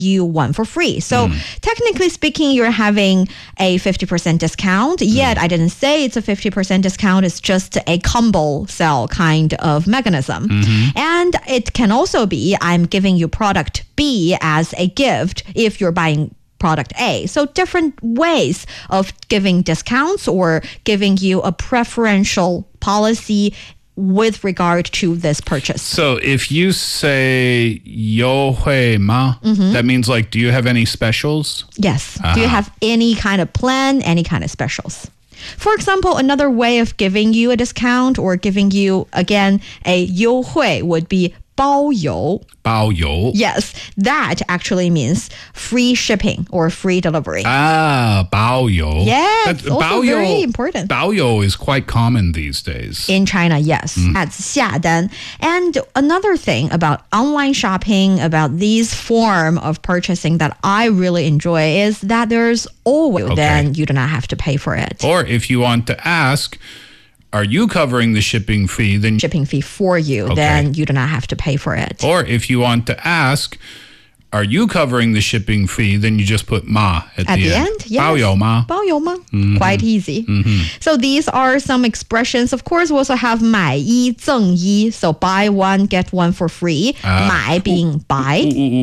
you one for free. So technically speaking, you're having a 50% discount. Yet I didn't say it's a 50% discount. It's just a combo sell kind of mechanism. And it can also be I'm giving you product B as a gift if you're buying product A. So different ways of giving discounts or giving you a preferential policy with regard to this purchase. So if you say 优惠吗, that means like, do you have any specials? Yes. Do you have any kind of plan, any kind of specials? For example, another way of giving you a discount or giving you, again, a 优惠 would be 包邮. 包邮. Yes, that actually means free shipping or free delivery. 包邮. Yes, that's also very important. 包邮 is quite common these days. In China, yes. That's 下单. And another thing about online shopping, about these form of purchasing that I really enjoy is that there's always then you do not have to pay for it. Or if you want to ask, are you covering the shipping fee? Then shipping fee for you, then you do not have to pay for it. Or if you want to ask, are you covering the shipping fee? Then you just put ma at the end. Yes. 包邮吗? 包邮吗? Quite easy. So these are some expressions. Of course, we also have 买一赠一. So buy one, get one for free. 买 being buy.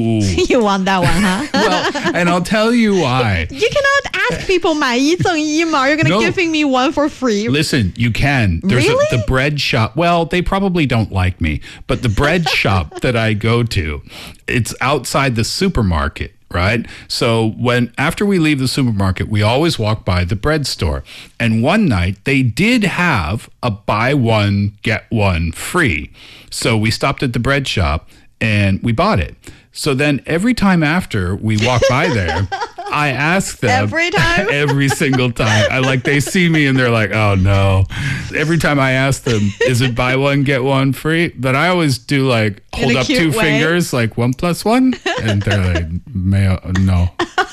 You want that one, huh? Well, and I'll tell you why. You cannot ask people 买一赠一 ma. You're going to giving me one for free. Listen, you can. There's Really? the bread shop. Well, they probably don't like me, but the bread shop that I go to, it's outside the supermarket, right? So after we leave the supermarket, we always walk by the bread store. And one night they did have a buy one, get one free. So we stopped at the bread shop and we bought it. So then every time after we walk by there, I ask them every time, every single time. They see me and they're like, oh no. Every time I ask them, is it buy one, get one free? But I always do hold up two fingers, 1 + 1. And they're like, no.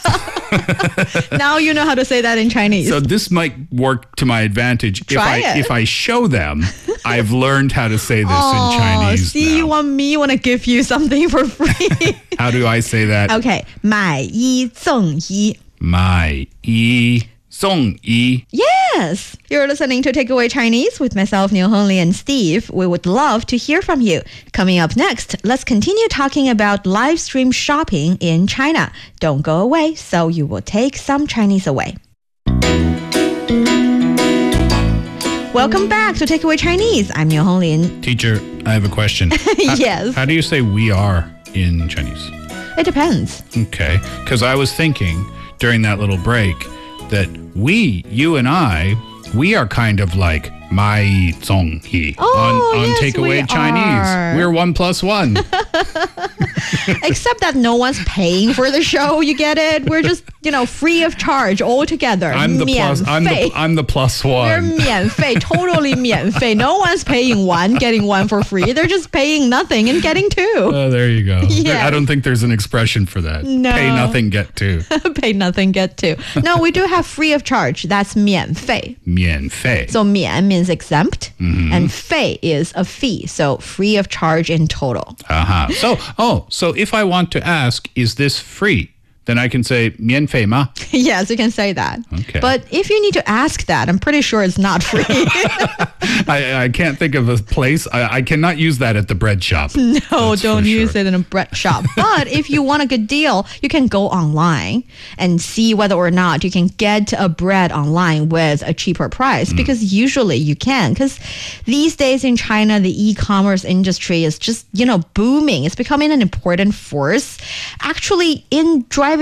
Now you know how to say that in Chinese. So this might work to my advantage. If I show them, I've learned how to say this in Chinese. See, now. you want to give you something for free. How do I say that? Okay, 买一赠一. 买一送一. Yes! You're listening to Takeaway Chinese with myself, Niu Hongli, and Steve. We would love to hear from you. Coming up next, let's continue talking about live stream shopping in China. Don't go away, so you will take some Chinese away. Welcome back to Takeaway Chinese. I'm Niu Honglin. Teacher, I have a question. Yes. How do you say we are in Chinese? It depends. Okay, because I was thinking during that little break that you and I, we are kind of like 买一赠一 on yes, Takeaway we Chinese. are. We're 1 + 1. Except that no one's paying for the show. You get it? We're just, free of charge altogether. I'm the plus. I'm the +1. We're 免费, totally 免费. No one's paying one, getting one for free. They're just paying nothing and getting two. Oh, there you go. Yeah. I don't think there's an expression for that. No. Pay nothing, get two. Pay nothing, get two. No, we do have free of charge. That's 免费. 免费. So 免 means exempt, and 费 is a fee. So free of charge in total. So if I want to ask, is this free? Then I can say 免费吗? Yes, you can say that. Okay. But if you need to ask that, I'm pretty sure it's not free. I can't think of a place. I cannot use that at the bread shop. No, don't use it in a bread shop. But if you want a good deal, you can go online and see whether or not you can get a bread online with a cheaper price. Because usually you can. Because these days in China, the e-commerce industry is just, booming. It's becoming an important force. Actually, in driving